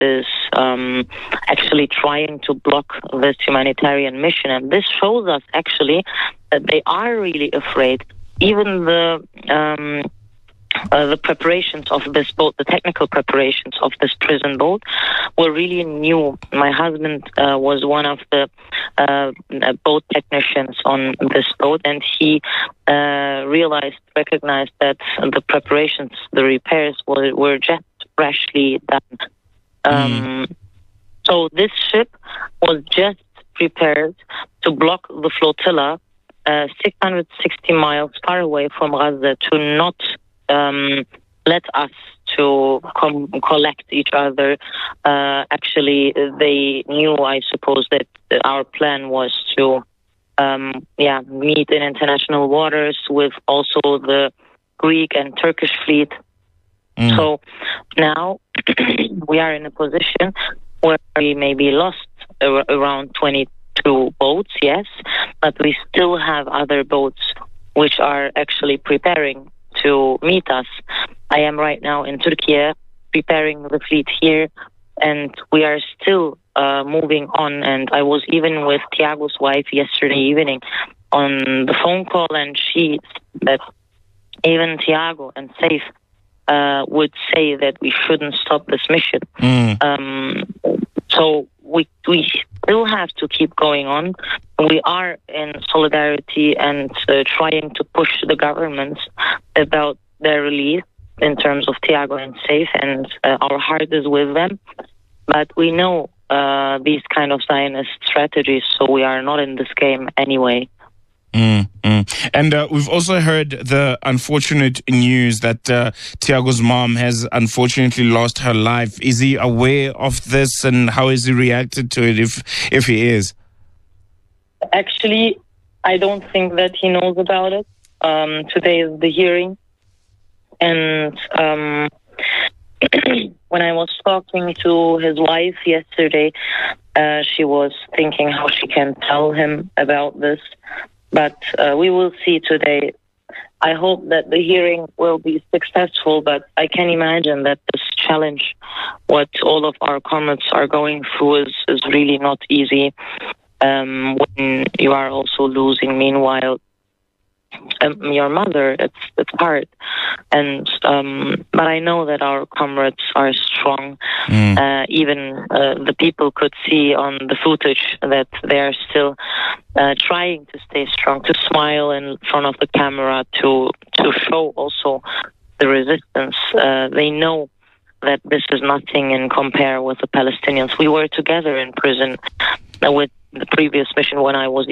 is actually trying to block this humanitarian mission. And this shows us actually that they are really afraid. Even the preparations of this boat, the technical preparations of this prison boat, were really new. My husband was one of the boat technicians on this boat, and he recognized that the preparations, the repairs were just freshly done. So this ship was just prepared to block the flotilla 660 miles far away from Gaza, to not let us to collect each other. Actually, they knew, I suppose, that our plan was to meet in international waters with also the Greek and Turkish fleet. So now we are in a position where we maybe lost around 22 boats, yes, but we still have other boats which are actually preparing to meet us. I am right now in Turkey preparing the fleet here, and we are still moving on. And I was even with Tiago's wife yesterday evening on the phone call, and she said that even Tiago and Saif would say that we shouldn't stop this mission. So we still have to keep going on. We are in solidarity and trying to push the governments about their release in terms of Tiago and Saif, and our heart is with them. But we know these kind of Zionist strategies, so we are not in this game anyway. And we've also heard the unfortunate news that Tiago's mom has unfortunately lost her life. Is he aware of this, and how has he reacted to it, if he is? Actually, I don't think that he knows about it. Today is the hearing, and when I was talking to his wife yesterday, she was thinking how she can tell him about this. But we will see today. I hope that the hearing will be successful, but I can imagine that this challenge, what all of our comrades are going through, is really not easy when you are also losing, meanwhile, your mother. It's hard. And but I know that our comrades are strong. Even the people could see on the footage that they are still trying to stay strong, to smile in front of the camera, to show also the resistance. They know that this is nothing in compare with the Palestinians. We were together in prison with the previous mission when I was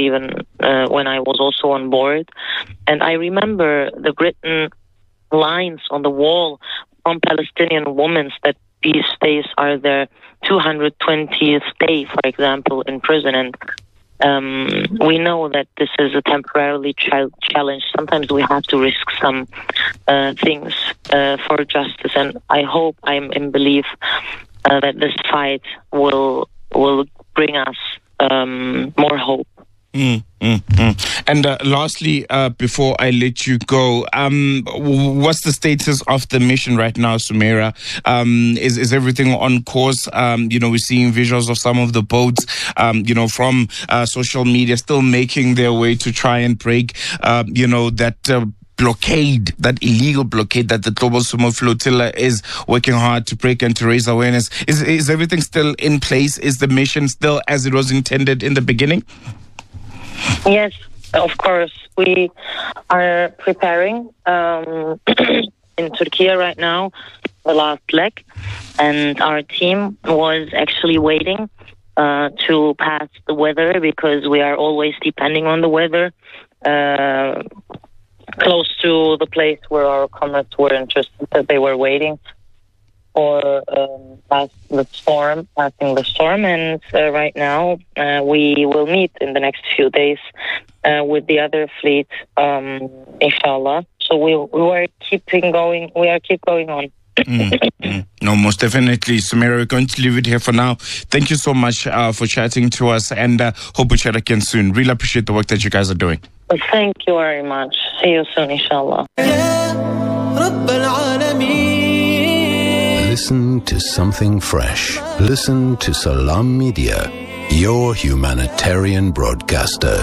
also on board, and I remember the written lines on the wall from Palestinian women that these days are their 220th day, for example, in prison. And we know that this is a temporarily challenge. Sometimes we have to risk some things for justice, and I hope, I'm in belief that this fight will bring us more hope. And lastly, before I let you go, what's the status of the mission right now, Sumaira? Is everything on course? We're seeing visuals of some of the boats, from social media still making their way to try and break, that blockade, that illegal blockade that the Global Sumo Flotilla is working hard to break and to raise awareness. Is everything still in place? Is the mission still as it was intended in the beginning? Yes, of course. We are preparing in Turkey right now, the last leg, and our team was actually waiting to pass the weather, because we are always depending on the weather, close to the place where our comrades were interested, that they were waiting for passing the storm. And right now we will meet in the next few days with the other fleet, inshallah. So we are keeping going. We are keep going on. No, most definitely. Sumaira, we're going to leave it here for now. Thank you so much for chatting to us, and hope we chat again soon. Really appreciate the work that you guys are doing. Thank you very much. See you soon, inshallah. listen to something fresh. Listen to Salam Media, your humanitarian broadcaster.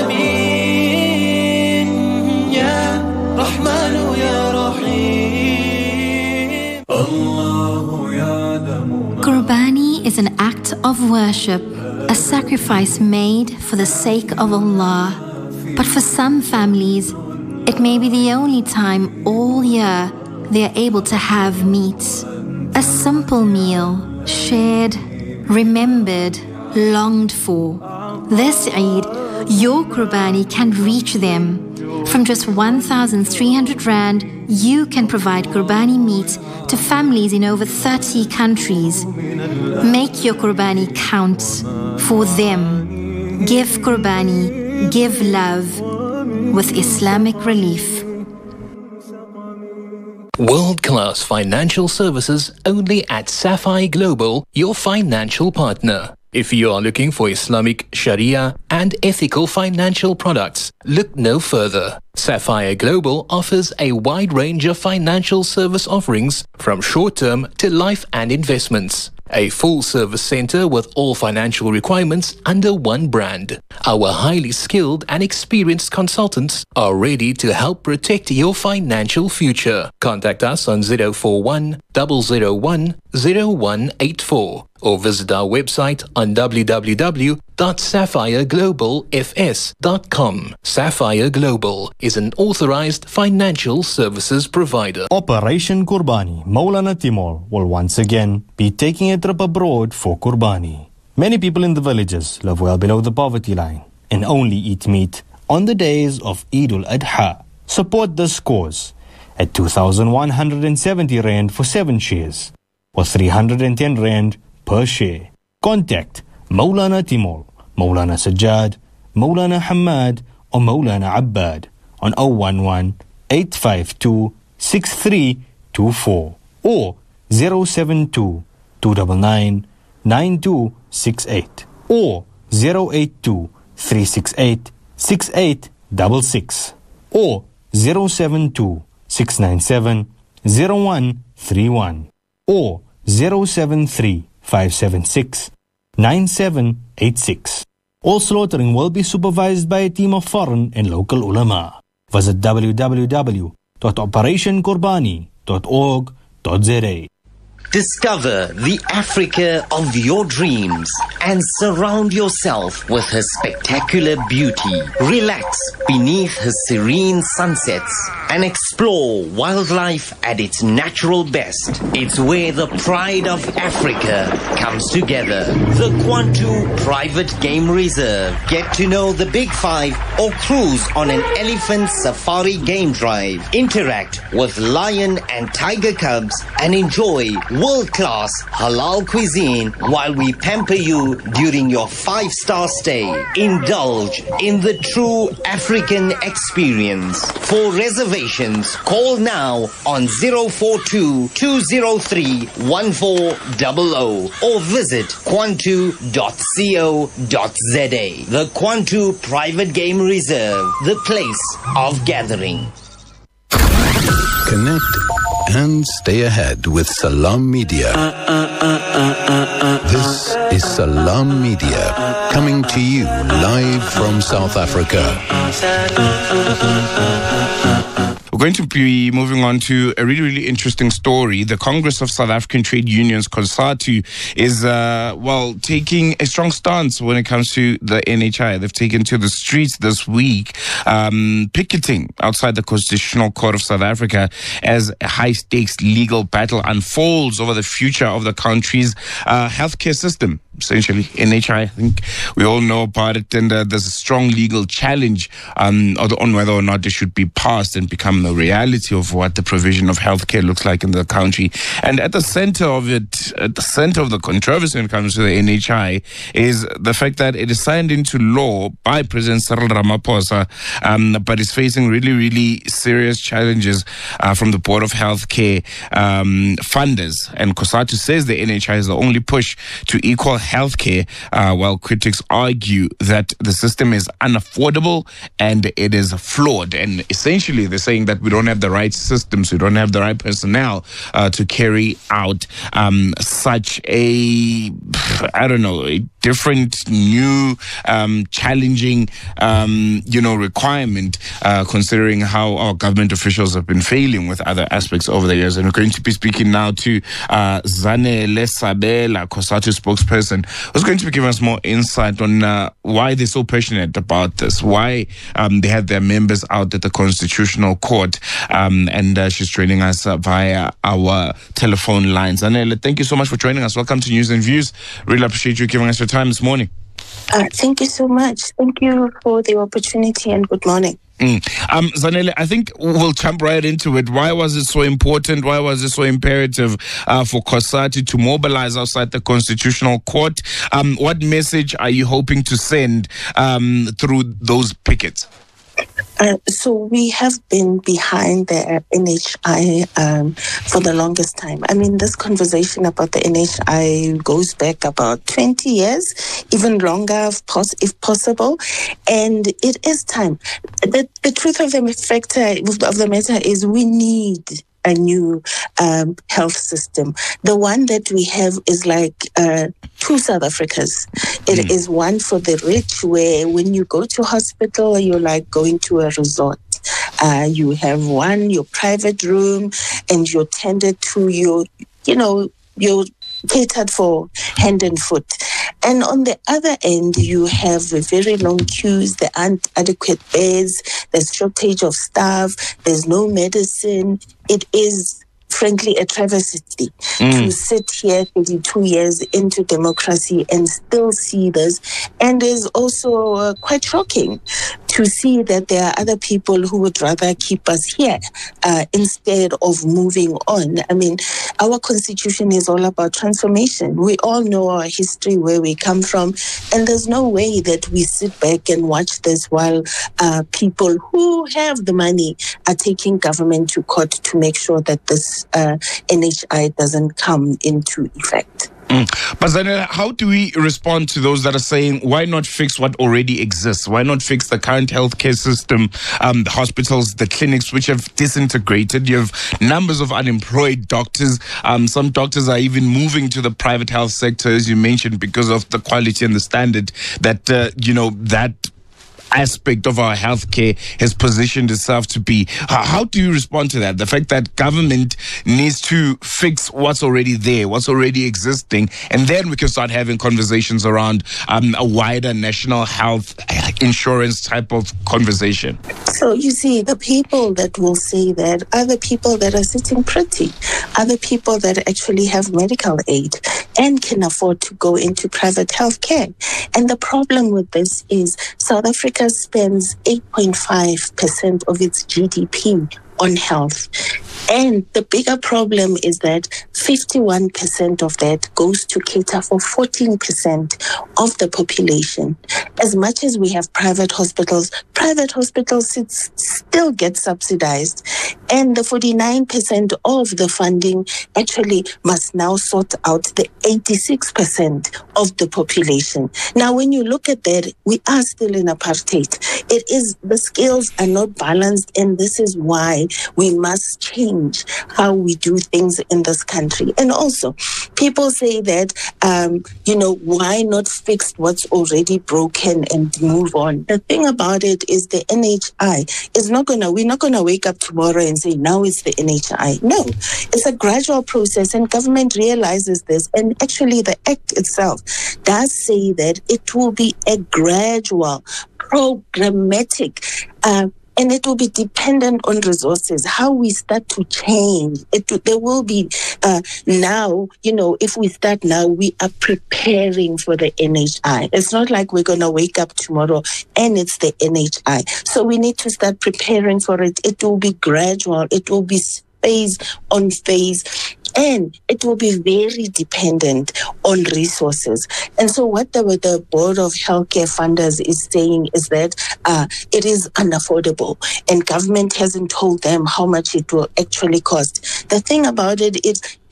Qurbani is an act of worship, a sacrifice made for the sake of Allah. But for some families, it may be the only time all year they are able to have meat. A simple meal, shared, remembered, longed for. This Eid, your Qurbani can reach them. From just 1,300 Rand, you can provide Qurbani meat to families in over 30 countries. Make your Qurbani count for them. Give Qurbani, give love with Islamic Relief. World-class financial services only at Sapphire Global, your financial partner. If you are looking for Islamic, Sharia and ethical financial products, look no further. Sapphire Global offers a wide range of financial service offerings from short-term to life and investments. A full-service center with all financial requirements under one brand. Our highly skilled and experienced consultants are ready to help protect your financial future. Contact us on 041 001 0184 or visit our website on www.sapphireglobalfs.com. Sapphire Global is an authorized financial services provider. Operation Qurbani, Maulana Timur will once again be taking a trip abroad for Qurbani. Many people in the villages live well below the poverty line and only eat meat on the days of Eid al-Adha. Support this cause at 2,170 Rand for 7 shares or 310 Rand per share. Contact Maulana Timur, Maulana Sajjad, Maulana Hamad or Maulana Abbad on 011 852 6324 or 072 299 9268 or 082 368 6866 or 072 697 0131 or 073 576 9786. All slaughtering will be supervised by a team of foreign and local ulama. Visit www.operationqurbani.org.za. Discover the Africa of your dreams and surround yourself with her spectacular beauty. Relax beneath her serene sunsets and explore wildlife at its natural best. It's where the pride of Africa comes together. The Kwantu Private Game Reserve. Get to know the Big Five or cruise on an elephant safari game drive. Interact with lion and tiger cubs and enjoy world-class halal cuisine while we pamper you during your 5-star stay. Indulge in the true African experience. For reservations, call now on 042-203-1400 or visit kwantu.co.za. The Kwantu Private Game Reserve, the place of gathering. Connect and stay ahead with Salam Media. This is Salam Media, coming to you live from South Africa. We're going to be moving on to a really, really interesting story. The Congress of South African Trade Unions, COSATU, is, taking a strong stance when it comes to the NHI. They've taken to the streets this week, picketing outside the Constitutional Court of South Africa as a high-stakes legal battle unfolds over the future of the country's healthcare system. Essentially, NHI, I think we all know about it, and there's a strong legal challenge on whether or not it should be passed and become the reality of what the provision of healthcare looks like in the country. And at the center of it, at the center of the controversy when it comes to the NHI, is the fact that it is signed into law by President Cyril Ramaphosa, but is facing really, really serious challenges from the Board of Healthcare funders. And COSATU says the NHI is the only push to equal healthcare, while critics argue that the system is unaffordable and it is flawed. And essentially, they're saying that we don't have the right systems, we don't have the right personnel to carry out such a, a different, new, challenging, requirement, considering how our government officials have been failing with other aspects over the years. And we're going to be speaking now to Zanele Sabela, COSATU spokesperson, who's going to be giving us more insight on why they're so passionate about this, why they have their members out at the Constitutional Court, and she's joining us via our telephone lines. Zanele, thank you so much for joining us. Welcome to News and Views. Really appreciate you giving us your time this morning. Thank you so much. Thank you for the opportunity and good morning. Zanele, I think we'll jump right into it. Why was it so important? Why was it so imperative for COSATU to mobilize outside the Constitutional Court? What message are you hoping to send through those pickets? So we have been behind the NHI for the longest time. I mean, this conversation about the NHI goes back about 20 years, even longer if possible. And it is time. The truth of the matter is we need a new health system. The one that we have is like two South Africas. It is one for the rich, where when you go to hospital, you're like going to a resort. You have your private room, and you're tended to, you're catered for hand and foot. And on the other end, you have very long queues, there aren't adequate beds, there's shortage of staff, there's no medicine. It is, frankly, a travesty to sit here 32 years into democracy and still see this. And is also quite shocking to see that there are other people who would rather keep us here instead of moving on. I mean, our constitution is all about transformation. We all know our history, where we come from, and there's no way that we sit back and watch this while people who have the money are taking government to court to make sure that this NHI doesn't come into effect. But Zanele, how do we respond to those that are saying, why not fix what already exists? Why not fix the current healthcare system, the hospitals, the clinics, which have disintegrated? You have numbers of unemployed doctors. Some doctors are even moving to the private health sector, as you mentioned, because of the quality and the standard that, that aspect of our healthcare has positioned itself to be. How do you respond to that? The fact that government needs to fix what's already there, what's already existing, and then we can start having conversations around a wider national health insurance type of conversation. So you see, the people that will say that are the people that are sitting pretty, are the people that actually have medical aid and can afford to go into private health care. And the problem with this is South Africa spends 8.5% of its GDP on health. And the bigger problem is that 51% of that goes to cater for 14% of the population. As much as we have private hospitals still get subsidized. And the 49% of the funding actually must now sort out the 86% of the population. Now, when you look at that, we are still in apartheid. The scales are not balanced, and this is why we must change how we do things in this country. And also, people say that, why not fix what's already broken and move on? The thing about it is the NHI is we're not going to wake up tomorrow and say, now it's the NHI. No, it's a gradual process, and government realizes this. And actually, the Act itself does say that it will be a gradual, programmatic, and it will be dependent on resources, how we start to change. There will be now, if we start now, we are preparing for the NHI. It's not like we're going to wake up tomorrow and it's the NHI. So we need to start preparing for it. It will be gradual. It will be phase on phase. And it will be very dependent on resources. And so what the Board of Healthcare Funders is saying is that it is unaffordable, and government hasn't told them how much it will actually cost. The thing about it is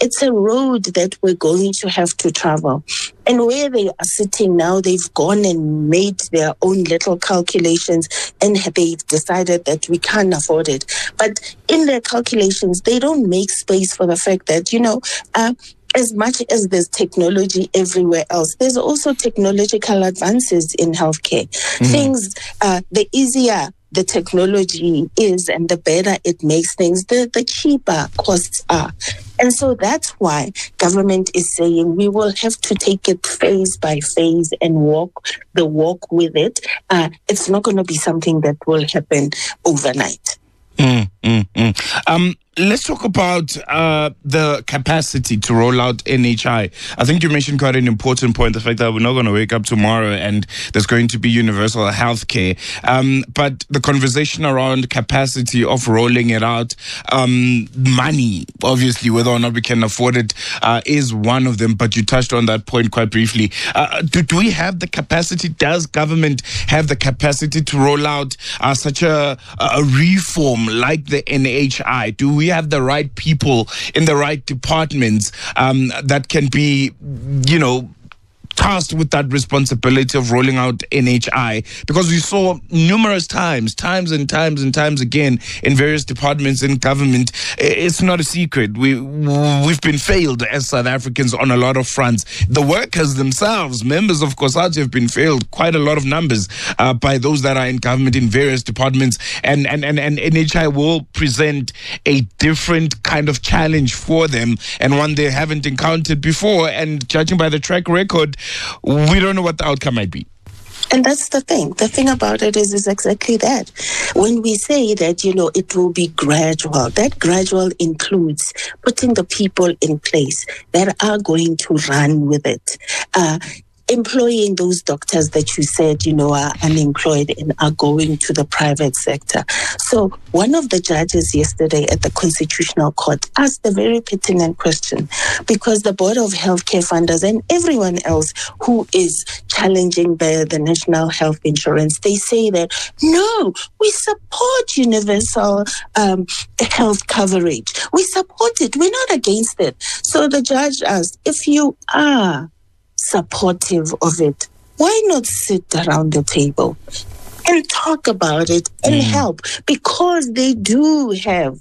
it's a road that we're going to have to travel. And where they are sitting now, they've gone and made their own little calculations, and they've decided that we can't afford it. But in their calculations, they don't make space for the fact that, as much as there's technology everywhere else, there's also technological advances in healthcare. Things, the easier the technology is and the better it makes things, the cheaper costs are. And so that's why government is saying we will have to take it phase by phase and walk the walk with it. It's not going to be something that will happen overnight. Let's talk about the capacity to roll out NHI. I think you mentioned quite an important point, the fact that we're not going to wake up tomorrow and there's going to be universal health care. But the conversation around capacity of rolling it out, money, obviously, whether or not we can afford it, is one of them. But you touched on that point quite briefly. Do we have the capacity? Does government have the capacity to roll out such a reform like the NHI? Do we have the right people in the right departments that can be, tasked with that responsibility of rolling out NHI? Because we saw numerous times and times again in various departments in government. It's not a secret. We've been failed as South Africans on a lot of fronts. The workers themselves, members of COSATU, have been failed, quite a lot of numbers, by those that are in government in various departments. And NHI will present a different kind of challenge for them, and one they haven't encountered before. And judging by the track record, we don't know what the outcome might be. And that's the thing. The thing about it is exactly that. When we say that, it will be gradual, that gradual includes putting the people in place that are going to run with it. Employing those doctors that you said, are unemployed and are going to the private sector. So one of the judges yesterday at the Constitutional Court asked a very pertinent question, because the Board of Healthcare Funders and everyone else who is challenging the National Health Insurance, they say that, no, we support universal health coverage. We support it. We're not against it. So the judge asked, if you are supportive of it, why not sit around the table and talk about it and help? Because they do have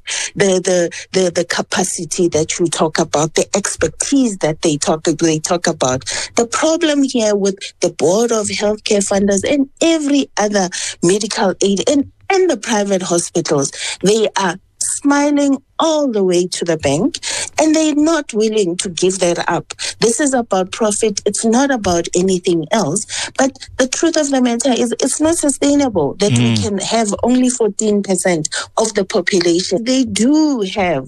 the capacity that you talk about, the expertise that they talk about. The problem here with the Board of Healthcare Funders and every other medical aid and the private hospitals, they are smiling all the way to the bank, and they're not willing to give that up. This is about profit. It's not about anything else. But the truth of the matter is it's not sustainable that we can have only 14% of the population. They do have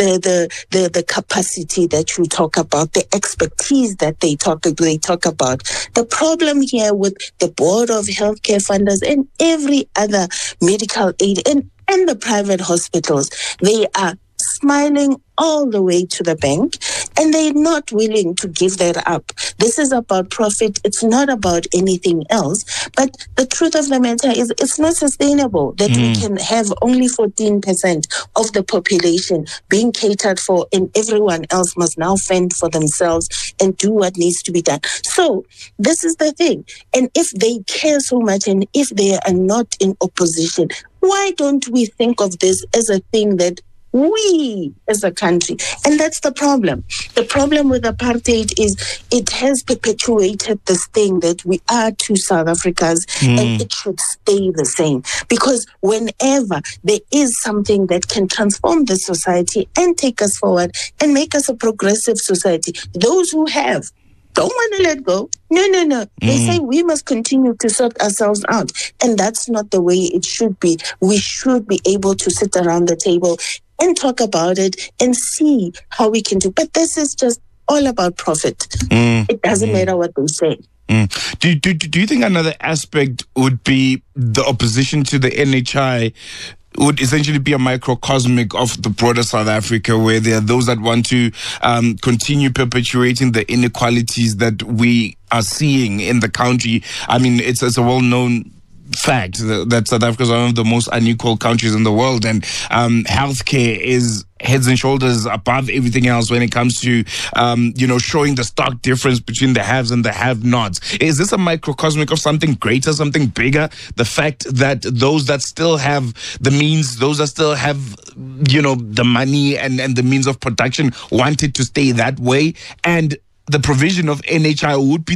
the capacity that you talk about, the expertise that they talk about. The problem here with the Board of Healthcare Funders and every other medical aid and the private hospitals, they are smiling all the way to the bank, and they're not willing to give that up. This is about profit. It's not about anything else. But the truth of the matter is it's not sustainable that we can have only 14% of the population being catered for, and everyone else must now fend for themselves and do what needs to be done. So this is the thing. And if they care so much, and if they are not in opposition, why don't we think of this as a thing that we as a country? And that's the problem. The problem with apartheid is it has perpetuated this thing that we are two South Africas and it should stay the same. Because whenever there is something that can transform the society and take us forward and make us a progressive society, those who have don't want to let go. No. They say we must continue to sort ourselves out. And that's not the way it should be. We should be able to sit around the table and talk about it and see how we can do. But this is just all about profit. It doesn't matter what they say. Do you think another aspect would be the opposition to the NHI would essentially be a microcosmic of the broader South Africa, where there are those that want to continue perpetuating the inequalities that we are seeing in the country? I mean, it's a well-known fact that South Africa is one of the most unequal countries in the world, and healthcare is heads and shoulders above everything else when it comes to, showing the stark difference between the haves and the have-nots. Is this a microcosmic of something greater, something bigger? The fact that those that still have the means, those that still have, the money and the means of production want it to stay that way, and the provision of NHI would be